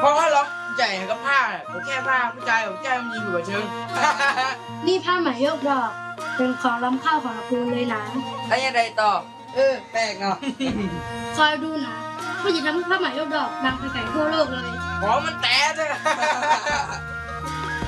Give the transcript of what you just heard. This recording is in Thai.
เพราะหรอกผู้ชายกับผ้าผมแค่ผ้าผู้ชายผมแค่มีหัวเชิงนี่ผ้าไหมยกดอกเป็นของล้ำค่าของตระกูลเลยนะแล้วยังไงต่อแปลกเนาะคอยดูนะว่าจะทำให้ผ้าไหมยกดอกดังไปไกลทั่วโลกเลยของมันแตกเลย